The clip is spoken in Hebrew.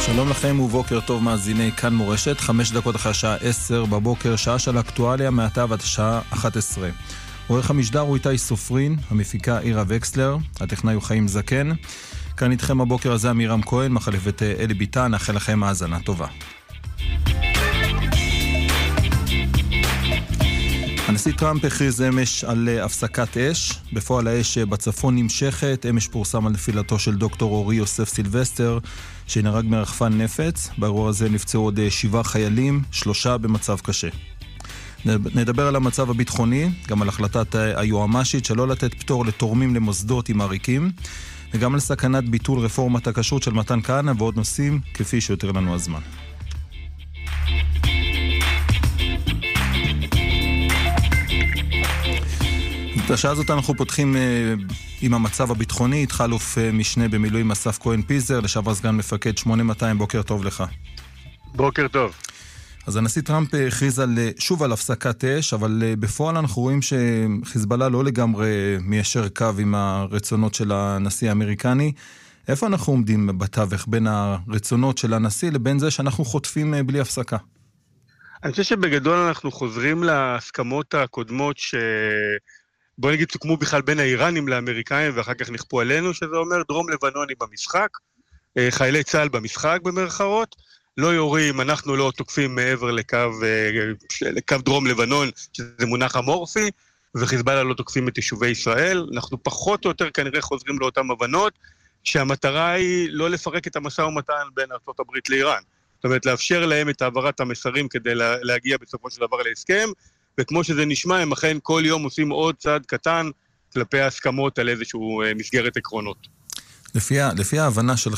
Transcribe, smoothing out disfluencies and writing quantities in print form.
שלום לכם ובוקר טוב מאזיני כאן מורשת, 5 דקות אחרי השעה 10 בבוקר, שעה של אקטואליה מעתה ועד השעה 11. עורך המשדר הוא איתי סופרין, המפיקה אירה וקסלר, הטכנאי הוא חיים זקן. כאן איתכם הבוקר הזה אמירם כהן, מחליף את אלי ביטן, נאחל לכם האזנה טובה. הנשיא טראמפ הכריז אמש על הפסקת אש. בפועל האש בצפון נמשכת. אמש פורסם על נפילתו של דוקטור אורי יוסף סילבסטר, שנהרג מרחפן נפץ. באירוע הזה נפצעו עוד 7 חיילים, 3 במצב קשה. נדבר על המצב הביטחוני, גם על החלטת היועמ"שית שלא לתת פטור לתורמים למוסדות עם עריקים, וגם על סכנת ביטול רפורמת הכשרות של מתן כהנא ועוד נושאים כפי שיותר לנו הזמן. את השעה הזאת אנחנו פותחים עם המצב הביטחוני. איתך אלוף משנה במילואים אסף כהן פיזר, לשעבר סגן מפקד 8200, בוקר טוב לך. בוקר טוב. אז הנשיא טראמפ הכריז שוב על הפסקת אש, אבל בפועל אנחנו רואים שחיזבאללה לא לגמרי מיישר קו עם הרצונות של הנשיא האמריקני. איפה אנחנו עומדים בתווך בין הרצונות של הנשיא לבין זה שאנחנו חוטפים בלי הפסקה? אני חושב שבגדול אנחנו חוזרים להסכמות הקודמות בוא נגיד סוכמו בכלל בין האיראנים לאמריקאים ואחר כך נכפו עלינו, שזה אומר דרום לבנוני במשחק, חיילי צה"ל במשחק במרכאות, לא יורים, אנחנו לא תוקפים מעבר לקו דרום לבנון, שזה מונח אמורפי, וחיזבאללה לא תוקפים את יישובי ישראל. אנחנו פחות או יותר כנראה חוזרים לאותן הבנות, שהמטרה היא לא לפרק את המשא ומתן בין ארצות הברית לאיראן. זאת אומרת, לאפשר להם את העברת המסרים כדי להגיע בסופו של דבר להסכם, וכמו שזה נשמע, הם אכן כל יום עושים עוד צעד קטן כלפי ההסכמות על איזשהו מסגרת עקרונות. לפי ההבנה שלך,